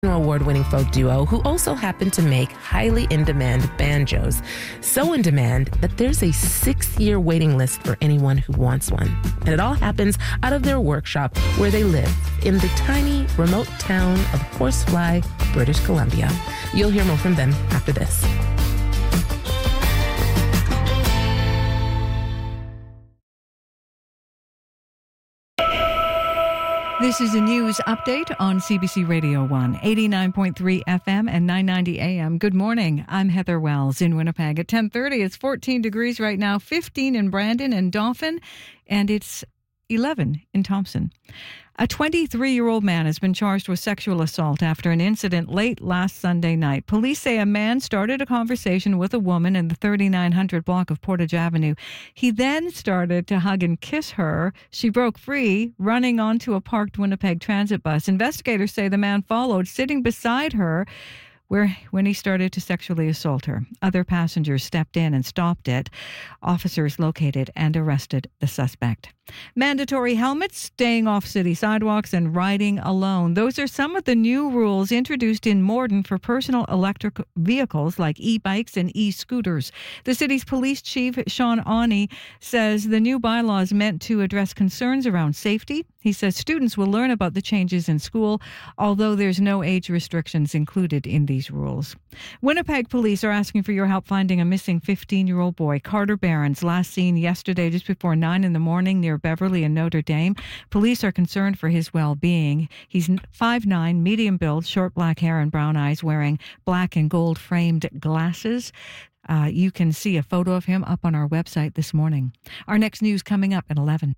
award-winning folk duo who also happen to make highly in-demand banjos. So in demand that there's a 6-year waiting list for anyone who wants one. And it all happens out of their workshop where they live in the tiny, remote town of Horsefly, British Columbia. You'll hear more from them after this. This is a news update on CBC Radio 1, 89.3 FM and 990 AM. Good morning. I'm Heather Wells in Winnipeg. At 10:30, it's 14 degrees right now, 15 in Brandon and Dauphin, and it's 11 in Thompson. A 23-year-old man has been charged with sexual assault after an incident late last Sunday night. Police say a man started a conversation with a woman in the 3900 block of Portage Avenue. He then started to hug and kiss her. She broke free, running onto a parked Winnipeg transit bus. Investigators say the man followed, sitting beside her, when he started to sexually assault her. Other passengers stepped in and stopped it. Officers located and arrested the suspect. Mandatory helmets, staying off city sidewalks, and riding alone. Those are some of the new rules introduced in Morden for personal electric vehicles like e-bikes and e-scooters. The city's police chief, Sean Awney, says the new bylaw is meant to address concerns around safety. He says students will learn about the changes in school, although there's no age restrictions included in these rules. Winnipeg police are asking for your help finding a missing 15-year-old boy, Carter Behrens, last seen yesterday just before 9 in the morning near Beverly and Notre Dame. Police are concerned for his well-being. He's 5'9", medium build, short black hair and brown eyes, wearing black and gold framed glasses. You can see a photo of him up on our website this morning. Our next news coming up at 11.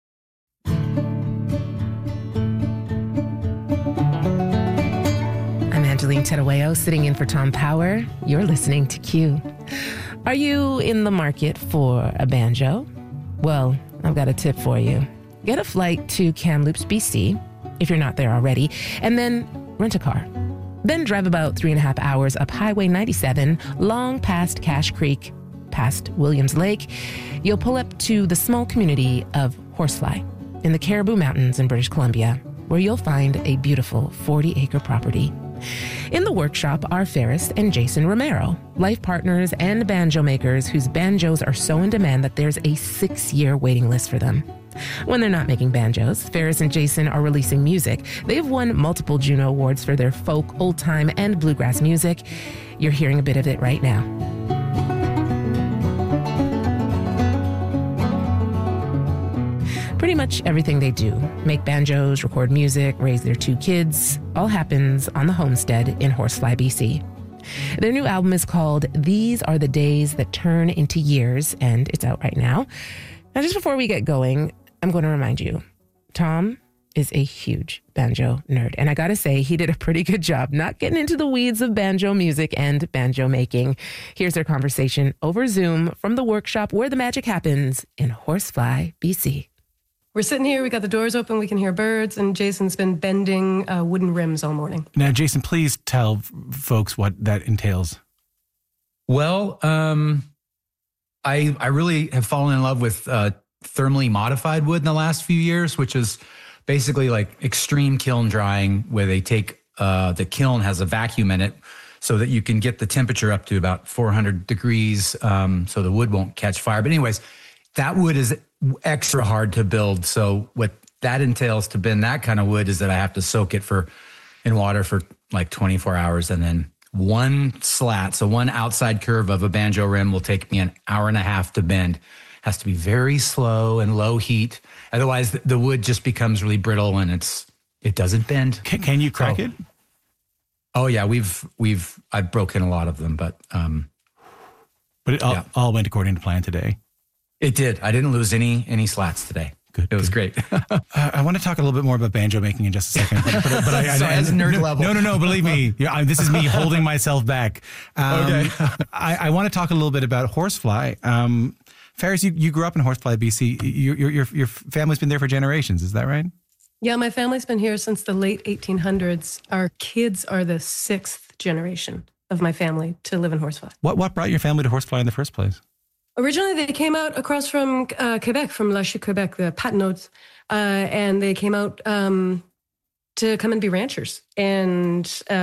I'm Angeline Tedaweo, sitting in for Tom Power. You're listening to Q. Are you in the market for a banjo? Well, I've got a tip for you. Get a flight to Kamloops, BC, if you're not there already, and then rent a car. Then drive about 3.5 hours up Highway 97, long past Cache Creek, past Williams Lake. You'll pull up to the small community of Horsefly in the Caribou Mountains in British Columbia, where you'll find a beautiful 40-acre property. In the workshop are Ferris and Jason Romero, life partners and banjo makers whose banjos are so in demand that there's a 6-year waiting list for them. When they're not making banjos, Ferris and Jason are releasing music. They've won multiple Juno Awards for their folk, old-time, and bluegrass music. You're hearing a bit of it right now. Pretty much everything they do, make banjos, record music, raise their 2 kids, all happens on the homestead in Horsefly, BC. Their new album is called These Are the Days That Turn Into Years, and it's out right now. Now, just before we get going, I'm going to remind you, Tom is a huge banjo nerd. And I got to say, he did a pretty good job not getting into the weeds of banjo music and banjo making. Here's their conversation over Zoom from the workshop where the magic happens in Horsefly, BC. We're sitting here, we got the doors open, we can hear birds, and Jason's been bending wooden rims all morning. Now, Jason, please tell folks what that entails. Well, I really have fallen in love with thermally modified wood in the last few years, which is basically like extreme kiln drying, where they take, the kiln has a vacuum in it so that you can get the temperature up to about 400 degrees so the wood won't catch fire. But anyways, that wood is extra hard to build. So what that entails to bend that kind of wood is that I have to soak it in water for like 24 hours. And then one slat, so one outside curve of a banjo rim will take me an hour and a half to bend. Has to be very slow and low heat. Otherwise the wood just becomes really brittle and it doesn't bend. Can you crack it? Oh yeah, I've broken a lot of them, but it all went according to plan today. It did. I didn't lose any slats today. Good. It was great. I want to talk a little bit more about banjo making in just a second. But as nerd level. No, believe me. This is me holding myself back. Okay. I want to talk a little bit about Horsefly. Ferris, you grew up in Horsefly, BC. Your family's been there for generations. Is that right? Yeah, my family's been here since the late 1800s. Our kids are the 6th generation of my family to live in Horsefly. What brought your family to Horsefly in the first place? Originally, they came out across from Quebec, from La Chute, Quebec, the Patinodes, and they came out to to come and be ranchers. And